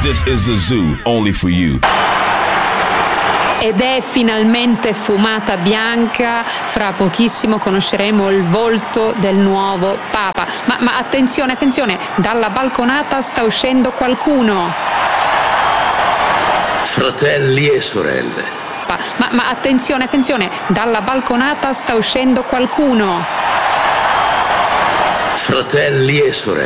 This is a zoo only for you. Ed è finalmente fumata bianca, fra pochissimo conosceremo il volto del nuovo Papa. Ma attenzione, dalla balconata sta uscendo qualcuno. Fratelli e sorelle. Ma attenzione, dalla balconata sta uscendo qualcuno. Fratelli e sorelle.